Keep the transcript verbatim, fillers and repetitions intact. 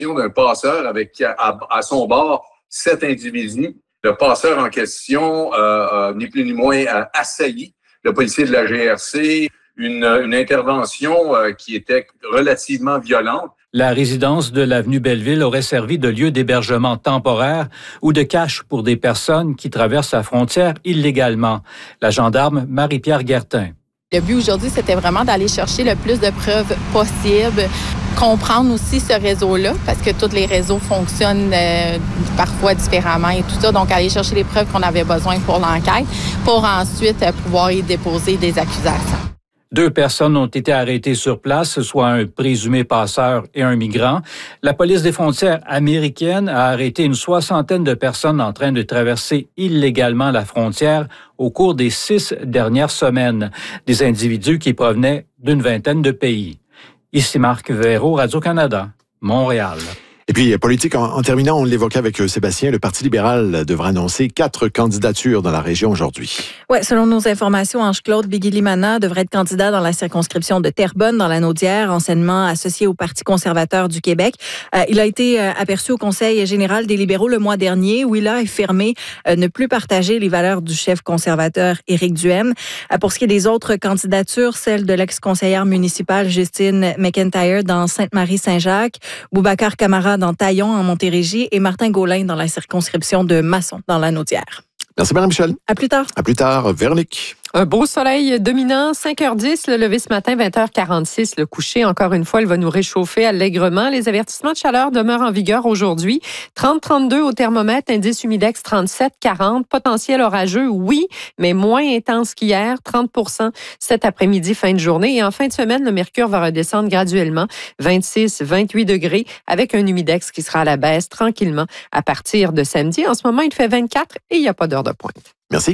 d'un passeur avec à, à son bord sept individus. Le passeur en question, euh, euh, ni plus ni moins, a assailli le policier de la G R C, une, une intervention euh, qui était relativement violente. La résidence de l'avenue Belleville aurait servi de lieu d'hébergement temporaire ou de cache pour des personnes qui traversent la frontière illégalement. La gendarme Marie-Pierre Guertin. Le but aujourd'hui, c'était vraiment d'aller chercher le plus de preuves possible, comprendre aussi ce réseau-là, parce que tous les réseaux fonctionnent euh, parfois différemment et tout ça. Donc, aller chercher les preuves qu'on avait besoin pour l'enquête, pour ensuite euh, pouvoir y déposer des accusations. Deux personnes ont été arrêtées sur place, soit un présumé passeur et un migrant. La police des frontières américaine a arrêté une soixantaine de personnes en train de traverser illégalement la frontière au cours des six dernières semaines. Des individus qui provenaient d'une vingtaine de pays. Ici Marc Véraud, Radio-Canada, Montréal. Et puis, politique, en, en terminant, on l'évoquait avec Sébastien, le Parti libéral devra annoncer quatre candidatures dans la région aujourd'hui. Oui, selon nos informations, Ange-Claude Biguili-Mana devrait être candidat dans la circonscription de Terrebonne, dans la Naudière, anciennement associé au Parti conservateur du Québec. Euh, il a été euh, aperçu au Conseil général des libéraux le mois dernier, où il a affirmé euh, ne plus partager les valeurs du chef conservateur Éric Duhaime. Euh, pour ce qui est des autres candidatures, celle de l'ex-conseillère municipale Justine McIntyre dans Sainte-Marie-Saint-Jacques, Boubacar Camara dans Taillon, en Montérégie, et Martin Gaulin dans la circonscription de Masson, dans la Naudière. Merci, Mme Michel. À plus tard. À plus tard. Véronique. Un beau soleil dominant, cinq heures dix, le lever ce matin, vingt heures quarante-six, le coucher. Encore une fois, il va nous réchauffer allègrement. Les avertissements de chaleur demeurent en vigueur aujourd'hui. trente à trente-deux au thermomètre, indice humidex trente-sept à quarante. Potentiel orageux, oui, mais moins intense qu'hier, trente pour cent cet après-midi, fin de journée. Et en fin de semaine, le mercure va redescendre graduellement, vingt-six à vingt-huit degrés, avec un humidex qui sera à la baisse tranquillement à partir de samedi. En ce moment, il fait vingt-quatre et il n'y a pas d'heure de pointe.